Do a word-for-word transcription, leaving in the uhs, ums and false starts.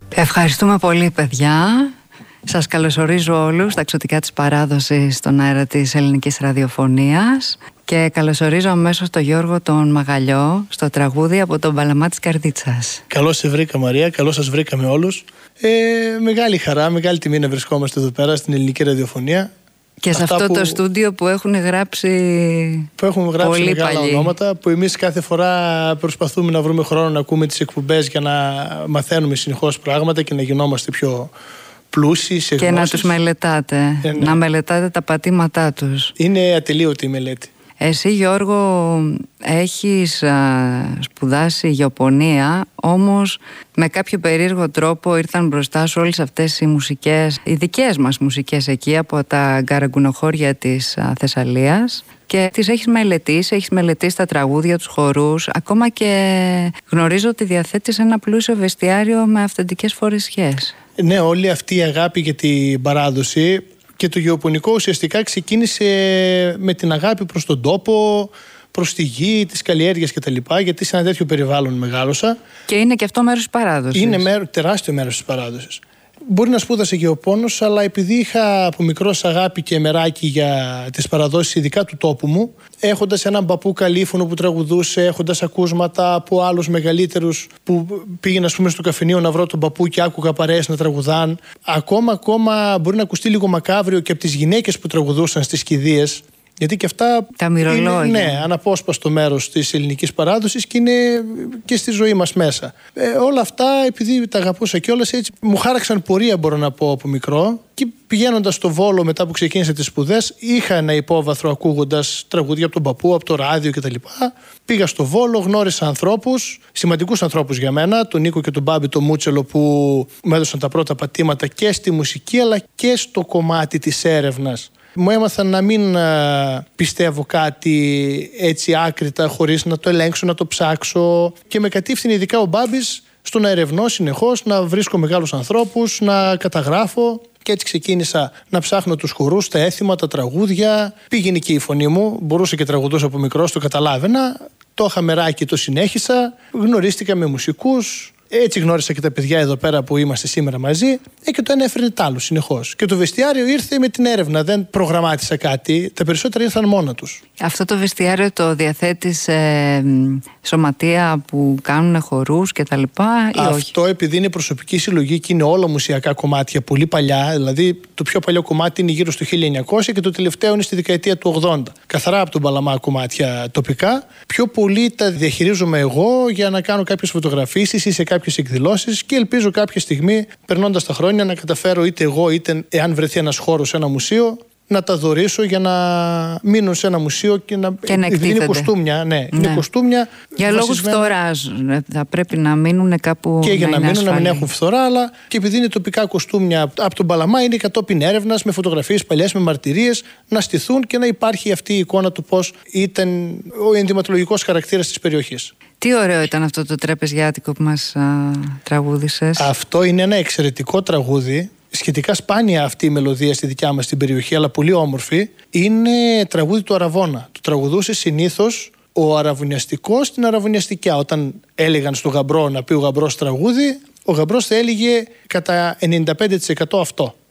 Ευχαριστούμε πολύ, παιδιά. Σας καλωσορίζω όλους στα εξωτικά της παράδοσης στον αέρα της ελληνικής ραδιοφωνίας και καλωσορίζω αμέσως τον Γιώργο τον Μαγαλιό στο τραγούδι από τον Παλαμά της Καρδίτσας. Καλώς σε βρήκα, Μαρία, καλώς σας βρήκαμε όλους. Ε, μεγάλη χαρά, μεγάλη τιμή να βρισκόμαστε εδώ πέρα στην ελληνική ραδιοφωνία. Και σε Αυτά αυτό που, το στούντιο που έχουν γράψει που έχουν γράψει πολύ μεγάλα παλιοί ονόματα, που εμείς κάθε φορά προσπαθούμε να βρούμε χρόνο να ακούμε τις εκπομπές για να μαθαίνουμε συνεχώς πράγματα και να γινόμαστε πιο πλούσιοι σε και γνώσεις. να τους μελετάτε, ε, ναι. να μελετάτε τα πατήματά τους. Είναι ατελείωτη η μελέτη. Εσύ, Γιώργο, έχεις α, σπουδάσει γεωπονία, όμως με κάποιο περίεργο τρόπο ήρθαν μπροστά σου όλες αυτές οι μουσικές, οι δικές μας μουσικές εκεί από τα γκαραγκουνοχώρια της α, Θεσσαλίας και τις έχεις μελετήσει, έχεις μελετήσει τα τραγούδια, τους χορούς, ακόμα και γνωρίζω ότι διαθέτεις ένα πλούσιο βεστιάριο με αυθεντικές φορεσιές. Ναι, όλη αυτή η αγάπη για την παράδοση και το γεωπονικό ουσιαστικά ξεκίνησε με την αγάπη προς τον τόπο, προς τη γη, τις καλλιέργειες κτλ. Γιατί σε ένα τέτοιο περιβάλλον μεγάλωσα. Και είναι και αυτό μέρος της παράδοσης. Είναι μέρο, τεράστιο μέρος της παράδοσης. Μπορεί να σπούδασα γεωπόνος, αλλά επειδή είχα από μικρός αγάπη και μεράκι για τις παραδόσεις, ειδικά του τόπου μου, έχοντας έναν παππού καλήφωνο που τραγουδούσε, έχοντας ακούσματα από άλλους μεγαλύτερους που πήγαινα, ας πούμε, στο καφενείο να βρω τον παππού και άκουγα παρέες να τραγουδάν. Ακόμα, ακόμα μπορεί να ακουστεί λίγο μακάβριο και από τις γυναίκες που τραγουδούσαν στις κηδείες. Γιατί και αυτά τα μυρολόγια. Είναι, ναι, αναπόσπαστο μέρος της ελληνικής παράδοσης και είναι και στη ζωή μας μέσα. Ε, όλα αυτά, επειδή τα αγαπούσα κιόλας, έτσι μου χάραξαν πορεία, μπορώ να πω, από μικρό. Και πηγαίνοντας στο Βόλο μετά που ξεκίνησα τις σπουδές, είχα ένα υπόβαθρο ακούγοντας τραγούδια από τον παππού, από το ράδιο κτλ. Πήγα στο Βόλο, γνώρισα ανθρώπους, σημαντικούς ανθρώπους για μένα, τον Νίκο και τον Μπάμπη, τον Μούτσελο, που μου έδωσαν τα πρώτα πατήματα και στη μουσική αλλά και στο κομμάτι της έρευνας. Μου έμαθαν να μην α, πιστεύω κάτι έτσι άκρητα, χωρίς να το ελέγξω, να το ψάξω, και με κατήφθηνε ειδικά ο Μπάμπης στο να ερευνώ συνεχώς, να βρίσκω μεγάλους ανθρώπους, να καταγράφω. Και έτσι ξεκίνησα να ψάχνω τους χορούς, τα έθιμα, τα τραγούδια. Πήγαινε και η φωνή μου, μπορούσα και τραγουδούσα από μικρός, το καταλάβαινα. Το είχα μεράκι, το συνέχισα. Γνωρίστηκα με μουσικούς. Έτσι γνώρισα και τα παιδιά εδώ πέρα που είμαστε σήμερα μαζί. Ε, και το ένα έφερνε τ' άλλο συνεχώς. Και το βεστιάριο ήρθε με την έρευνα. Δεν προγραμμάτισα κάτι. Τα περισσότερα ήρθαν μόνα τους. Αυτό το βεστιάριο το διαθέτει σε σωματεία που κάνουν χορούς και τα λοιπά, ή Αυτό όχι? Επειδή είναι προσωπική συλλογή και είναι όλα μουσιακά κομμάτια, πολύ παλιά. Δηλαδή το πιο παλιό κομμάτι είναι γύρω στο χίλια εννιακόσια και το τελευταίο είναι στη δεκαετία του ογδόντα. Καθαρά από τον Παλαμά κομμάτια τοπικά. Πιο πολύ τα διαχειρίζομαι εγώ για να κάνω κάποιες φωτογραφίσεις ή σε κάποιες εκδηλώσεις, και ελπίζω κάποια στιγμή, περνώντας τα χρόνια, να καταφέρω είτε εγώ είτε εάν βρεθεί ένας χώρος σε ένα μουσείο, να τα δωρήσω για να μείνουν σε ένα μουσείο και να, και να εκτίθενται. Είναι κοστούμια, ναι, ναι. Είναι κοστούμια για λόγους φθοράς θα πρέπει να μείνουν κάπου. Και για να, να μείνουν, ασφαλή. να μην έχουν φθορά, αλλά και επειδή είναι τοπικά κοστούμια από τον Παλαμά, είναι κατόπιν έρευνας, με φωτογραφίες παλιές, με μαρτυρίες, να στηθούν και να υπάρχει αυτή η εικόνα του πώς ήταν ο ενδυματολογικός χαρακτήρας της περιοχής. Τι ωραίο ήταν αυτό το τραπεζιάτικο που μας α, τραγούδησες. Αυτό είναι ένα εξαιρετικό τραγούδι. Σχετικά σπάνια αυτή η μελωδία στη δικιά μας την περιοχή, αλλά πολύ όμορφη. Είναι τραγούδι του Αραβώνα. Το τραγουδούσε συνήθως ο αραβωνιαστικός στην αραβωνιαστικιά. Όταν έλεγαν στο γαμπρό να πει ο γαμπρός τραγούδι, ο γαμπρός θα έλεγε κατά ενενήντα πέντε τοις εκατό αυτό.